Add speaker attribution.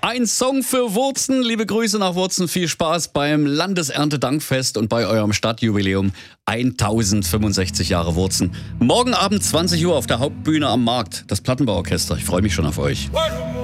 Speaker 1: Ein Song für Wurzen. Liebe Grüße nach Wurzen. Viel Spaß beim Landeserntedankfest und bei eurem Stadtjubiläum 1065 Jahre Wurzen. Morgen Abend 20 Uhr auf der Hauptbühne am Markt. Das Plattenbauorchester. Ich freue mich schon auf euch.